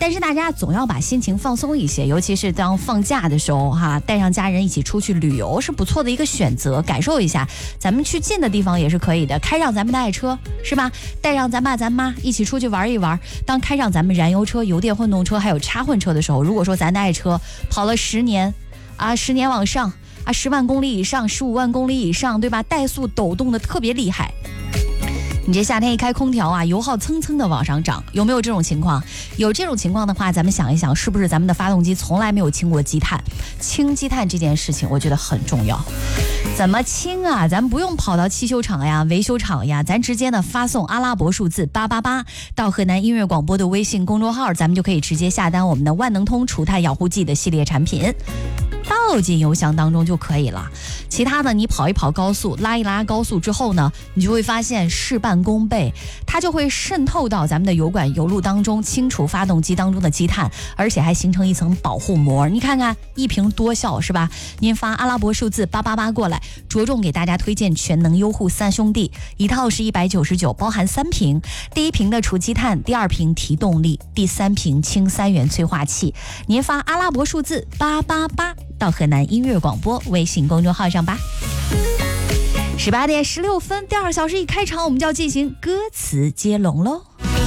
但是大家总要把心情放松一些，尤其是当放假的时候哈，带上家人一起出去旅游是不错的一个选择，感受一下。咱们去近的地方也是可以的，开上咱们的爱车是吧？带上咱爸咱妈一起出去玩一玩。当开上咱们燃油车、油电混动车还有插混车的时候，如果说咱的爱车跑了10年啊，10年往上啊，10万公里以上，15万公里以上，对吧？怠速抖动的特别厉害。你这夏天一开空调啊，油耗蹭蹭的往上涨，有没有这种情况？有这种情况的话，咱们想一想，是不是咱们的发动机从来没有清过积碳？清积碳这件事情，我觉得很重要。怎么清啊？咱不用跑到汽修厂呀、维修厂呀，咱直接呢发送阿拉伯数字888到河南音乐广播的微信公众号，咱们就可以直接下单我们的万能通除碳养护剂的系列产品。倒进油箱当中就可以了，其他的你跑一跑高速，拉一拉高速之后呢，你就会发现事半功倍，它就会渗透到咱们的油管油路当中，清除发动机当中的积碳，而且还形成一层保护膜。你看看一瓶多效是吧？您发阿拉伯数字888过来，着重给大家推荐全能优护3兄弟，一套是199，包含3瓶，第1瓶的除积碳，第2瓶提动力，第3瓶氢3元催化器。您发阿拉伯数字888到河南音乐广播微信公众号上吧。18点16分，第2小时一开场，我们就要进行歌词接龙喽。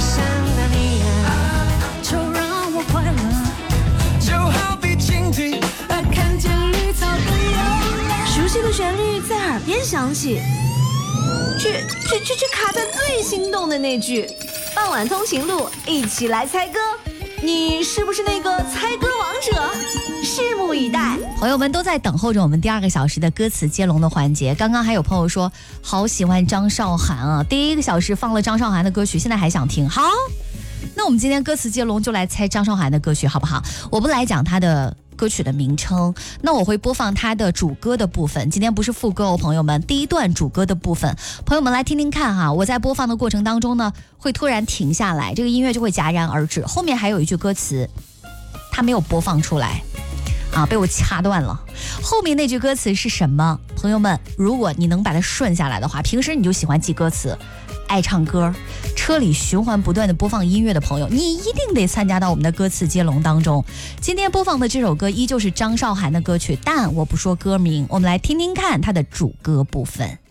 熟悉的旋律在耳边响起，却卡在最心动的那句。傍晚通勤路，一起来猜歌，你是不是那个猜歌王者？拭目以待。 朋友们都在等候着我们第2个小时的歌词接龙的环节。刚刚还有朋友说好喜欢张韶涵啊，第1个小时放了张韶涵的歌曲，现在还想听。好，那我们今天歌词接龙就来猜张韶涵的歌曲好不好？我不来讲她的歌曲的名称，那我会播放它的主歌的部分。今天不是副歌哦，朋友们，第1段主歌的部分，朋友们来听听看哈。我在播放的过程当中呢，会突然停下来，这个音乐就会戛然而止。后面还有一句歌词，它没有播放出来啊，被我掐断了。后面那句歌词是什么？朋友们，如果你能把它顺下来的话，平时你就喜欢记歌词，爱唱歌，车里循环不断的播放音乐的朋友，你一定得参加到我们的歌词接龙当中。今天播放的这首歌依旧是张韶涵的歌曲，但我不说歌名，我们来听听看它的主歌部分。